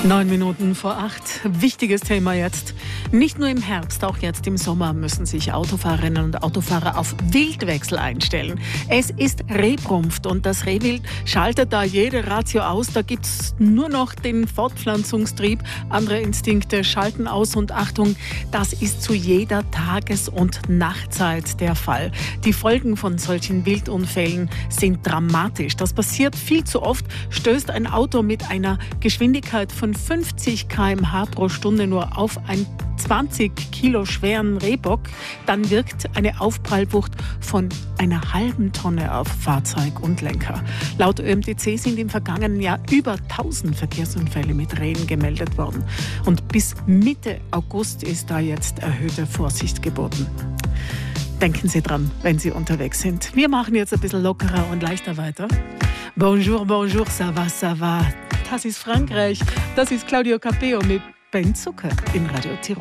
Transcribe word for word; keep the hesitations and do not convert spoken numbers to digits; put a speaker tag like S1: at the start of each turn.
S1: Neun Minuten vor acht. Wichtiges Thema jetzt. Nicht nur im Herbst, auch jetzt im Sommer müssen sich Autofahrerinnen und Autofahrer auf Wildwechsel einstellen. Es ist Rehbrunft und das Rehwild schaltet da jede Ratio aus. Da gibt es nur noch den Fortpflanzungstrieb. Andere Instinkte schalten aus und Achtung, das ist zu jeder Tages- und Nachtzeit der Fall. Die Folgen von solchen Wildunfällen sind dramatisch. Das passiert viel zu oft. Stößt ein Auto mit einer Geschwindigkeit von fünfzig Kilometer pro Stunde pro Stunde nur auf einen zwanzig Kilo schweren Rehbock, dann wirkt eine Aufprallwucht von einer halben Tonne auf Fahrzeug und Lenker. Laut Ö M T C sind im vergangenen Jahr über tausend Verkehrsunfälle mit Rehen gemeldet worden. Und bis Mitte August ist da jetzt erhöhte Vorsicht geboten. Denken Sie dran, wenn Sie unterwegs sind. Wir machen jetzt ein bisschen lockerer und leichter weiter. Bonjour, bonjour, ça va, ça va. Das ist Frankreich. Das ist Claudio Capeo mit Ben Zucker in Radio Tirol.